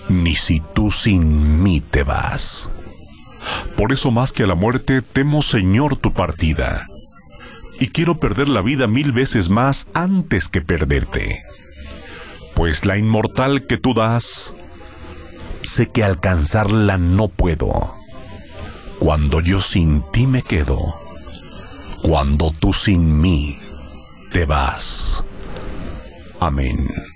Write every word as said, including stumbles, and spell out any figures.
ni si tú sin mí te vas. Por eso más que a la muerte temo, Señor, tu partida, y quiero perder la vida mil veces más antes que perderte. Pues la inmortal que tú das, sé que alcanzarla no puedo. Cuando yo sin ti me quedo, cuando tú sin mí te vas. Amén.